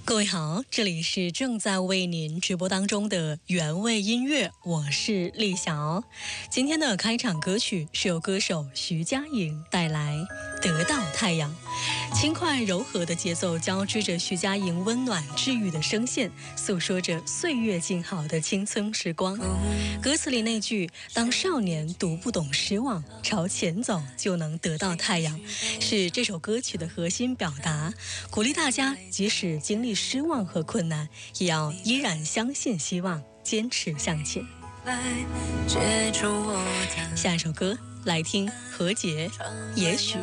各位好，这里是正在为您直播当中的原味音乐，我是丽晓。今天的开场歌曲是由歌手徐佳莹带来《得到太阳》，轻快柔和的节奏交织着徐佳莹温暖治愈的声线，诉说着岁月静好的青春时光。歌词里那句“当少年读不懂失望，朝前走就能得到太阳”，是这首歌曲的核心表达，鼓励大家即使经历失望和困难，也要依然相信希望，坚持向前。下一首歌来听何洁，也许。